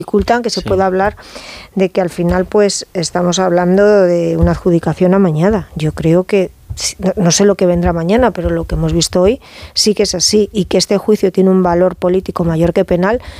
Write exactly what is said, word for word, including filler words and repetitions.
dificultan que se Sí. pueda hablar de que al final pues estamos hablando de una adjudicación amañada. Yo creo que, no, no sé lo que vendrá mañana, pero lo que hemos visto hoy sí que es así, y que este juicio tiene un valor político mayor que penal,